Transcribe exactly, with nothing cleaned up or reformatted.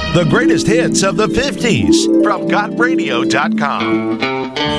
The greatest hits of the fifties from got radio dot com.